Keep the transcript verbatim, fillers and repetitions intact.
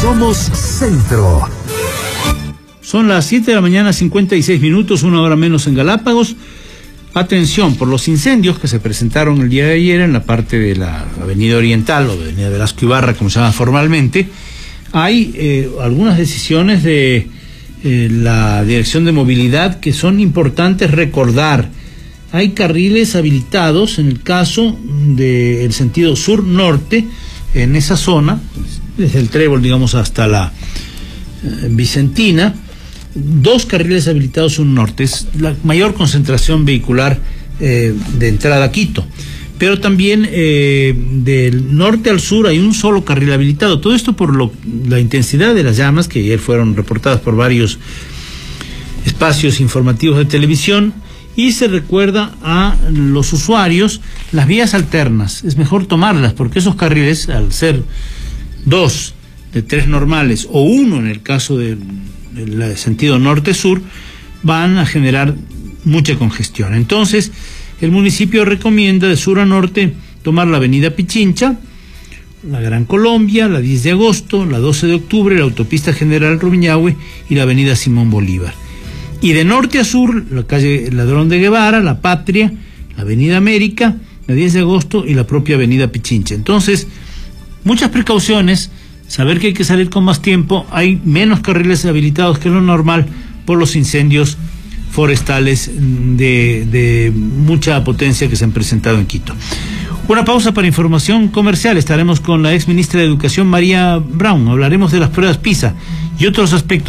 Somos Centro. Son las siete de la mañana, cincuenta y seis minutos, una hora menos en Galápagos. Atención por los incendios que se presentaron el día de ayer en la parte de la Avenida Oriental, o Avenida Velasco Ibarra, como se llama formalmente. Hay eh, algunas decisiones de eh, la Dirección de Movilidad que son importantes recordar. Hay carriles habilitados en el caso del sentido sur-norte, en esa zona, desde el Trébol, digamos, hasta la eh, Vicentina. Dos carriles habilitados sur-norte, es la mayor concentración vehicular eh, de entrada a Quito. Pero también eh, del norte al sur hay un solo carril habilitado. Todo esto por lo, la intensidad de las llamas, que ayer fueron reportadas por varios espacios informativos de televisión. Y se recuerda a los usuarios las vías alternas. Es mejor tomarlas, porque esos carriles, al ser dos de tres normales, o uno en el caso del, del sentido norte-sur, van a generar mucha congestión. Entonces, el municipio recomienda de sur a norte tomar la avenida Pichincha, la Gran Colombia, la diez de agosto, la doce de octubre, la autopista General Rumiñahui y la avenida Simón Bolívar. Y de norte a sur, la calle Ladrón de Guevara, la Patria, la avenida América, la diez de agosto y la propia avenida Pichincha. Entonces, muchas precauciones, saber que hay que salir con más tiempo. Hay menos carriles habilitados que lo normal por los incendios forestales de, de mucha potencia que se han presentado en Quito. Una pausa para información comercial. Estaremos con la ex ministra de Educación, María Brown. Hablaremos de las pruebas PISA y otros aspectos.